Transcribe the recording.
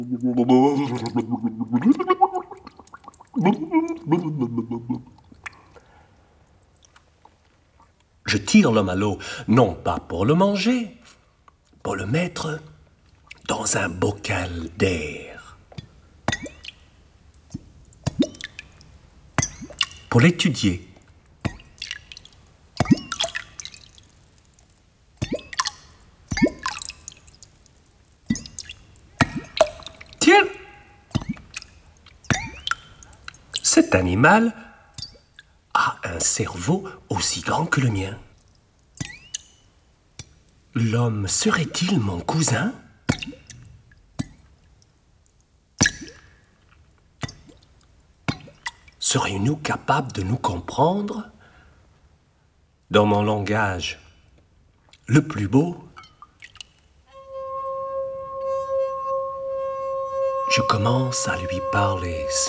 Je tire l'homme à l'eau, non pas pour le manger, pour le mettre dans un bocal d'air. Pour l'étudier. Tiens! Cet animal a un cerveau aussi grand que le mien. L'homme serait-il mon cousin? Serions-nous capables de nous comprendre? Dans mon langage le plus beau, je commence à lui parler